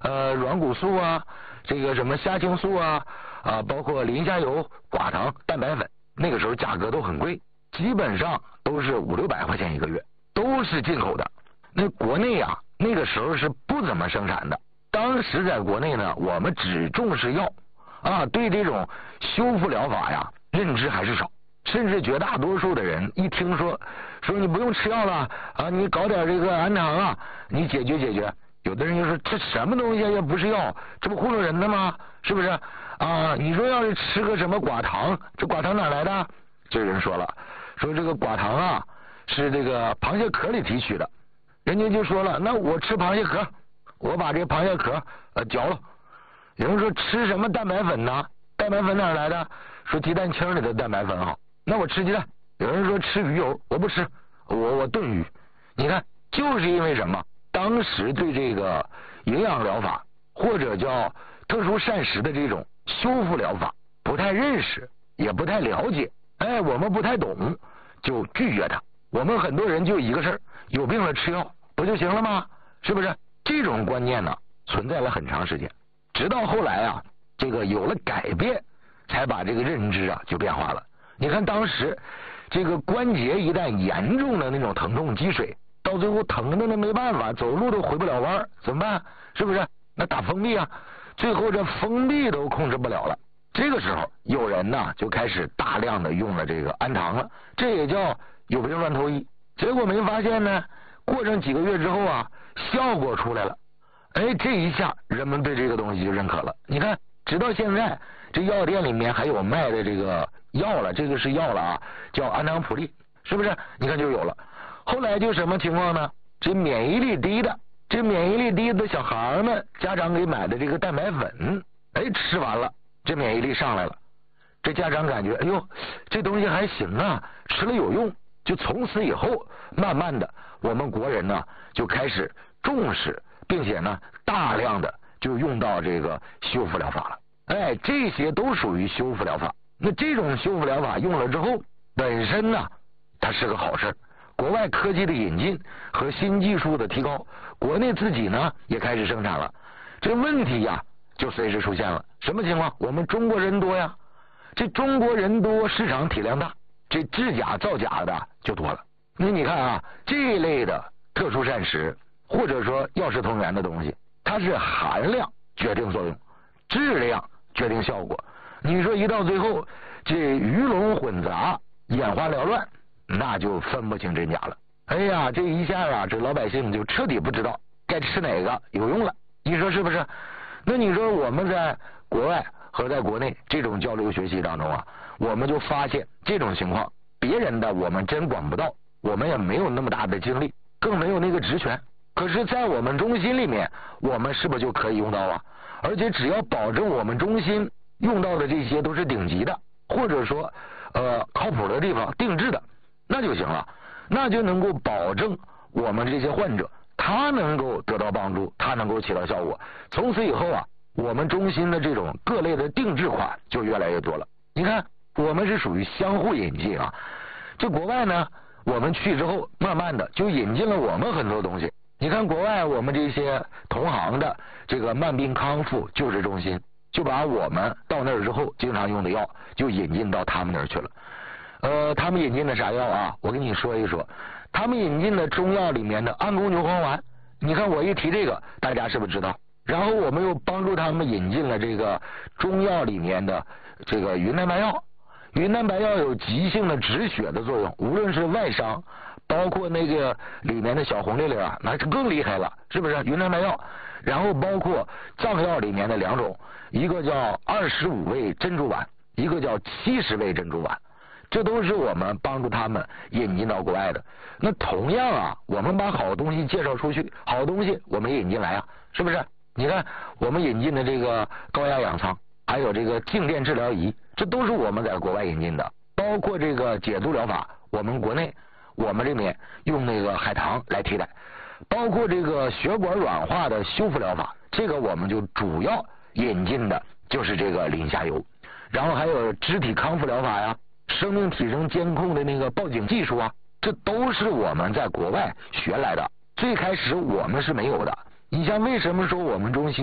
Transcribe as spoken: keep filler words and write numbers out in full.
呃软骨素啊，这个什么虾青素啊，啊包括磷虾油、寡糖、蛋白粉，那个时候价格都很贵，基本上都是五六百块钱一个月，都是进口的。那国内啊，那个时候是不怎么生产的。当时在国内呢，我们只重视药啊，对这种修复疗法呀认知还是少，甚至绝大多数的人一听说说你不用吃药了啊，你搞点这个氨糖啊，你解决解决。有的人就说这什么东西也不是药，这不糊弄人的吗？是不是啊？你说要是吃个什么寡糖，这寡糖哪来的？这人说了，说这个寡糖啊是这个螃蟹壳里提取的。人家就说了，那我吃螃蟹壳，我把这螃蟹壳呃嚼了。有人说吃什么蛋白粉呢？蛋白粉哪来的？说鸡蛋清里的蛋白粉好，那我吃鸡蛋。有人说吃鱼油，我不吃，我我炖鱼。你看，就是因为什么？当时对这个营养疗法或者叫特殊膳食的这种修复疗法不太认识，也不太了解，哎，我们不太懂，就拒绝它。我们很多人就一个事儿，有病了吃药不就行了吗？是不是？这种观念呢存在了很长时间，直到后来啊，这个有了改变，才把这个认知啊就变化了。你看当时这个关节一旦严重的那种疼痛积水，到最后疼的那没办法，走路都回不了弯，怎么办？是不是？那打封闭啊，最后这封闭都控制不了了。这个时候有人呢就开始大量的用了这个氨糖了，这也叫有病乱投医。结果没发现呢，过上几个月之后啊，效果出来了。哎，这一下人们对这个东西就认可了。你看，直到现在这药店里面还有卖的这个药了，这个是药了啊，叫氨糖普利，是不是？你看就有了。后来就什么情况呢？这免疫力低的，这免疫力低的小孩们，家长给买的这个蛋白粉，哎，吃完了，这免疫力上来了。这家长感觉，哎呦，这东西还行啊，吃了有用。就从此以后，慢慢的，我们国人呢就开始重视，并且呢大量的就用到这个修复疗法了。哎，这些都属于修复疗法。那这种修复疗法用了之后，本身呢它是个好事。国外科技的引进和新技术的提高，国内自己呢也开始生产了。这问题呀就随时出现了。什么情况？我们中国人多呀，这中国人多，市场体量大，这制假造假的就多了。那你看啊，这一类的特殊膳食或者说药食同源的东西，它是含量决定作用，质量决定效果。你说一到最后，这鱼龙混杂，眼花缭乱，那就分不清真假了。哎呀，这一下啊，这老百姓就彻底不知道该吃哪个有用了。你说是不是？那你说我们在国外和在国内这种交流学习当中啊，我们就发现这种情况，别人的我们真管不到，我们也没有那么大的精力，更没有那个职权。可是在我们中心里面，我们是不是就可以用到啊？而且只要保证我们中心用到的这些都是顶级的，或者说呃靠谱的地方定制的，那就行了，那就能够保证我们这些患者他能够得到帮助，他能够起到效果。从此以后啊，我们中心的这种各类的定制款就越来越多了。你看，我们是属于相互引进啊。这国外呢，我们去之后，慢慢的就引进了我们很多东西。你看国外我们这些同行的这个慢病康复救治中心，就把我们到那儿之后经常用的药就引进到他们那儿去了。呃，他们引进的啥药啊？我跟你说一说，他们引进的中药里面的安宫牛黄丸，你看我一提这个，大家是不是知道？然后我们又帮助他们引进了这个中药里面的这个云南白药。云南白药有急性的止血的作用，无论是外伤，包括那个里面的小红粒粒啊，那是更厉害了，是不是？云南白药，然后包括藏药里面的两种，一个叫二十五味珍珠丸，一个叫七十味珍珠丸。这都是我们帮助他们引进到国外的。那同样啊，我们把好东西介绍出去，好东西我们也引进来啊，是不是？你看我们引进的这个高压氧舱，还有这个静电治疗仪，这都是我们在国外引进的。包括这个解毒疗法，我们国内我们这边用那个海棠来替代。包括这个血管软化的修复疗法，这个我们就主要引进的就是这个磷虾油。然后还有肢体康复疗法呀，生命体征监控的那个报警技术啊，这都是我们在国外学来的。最开始我们是没有的。你像为什么说我们中心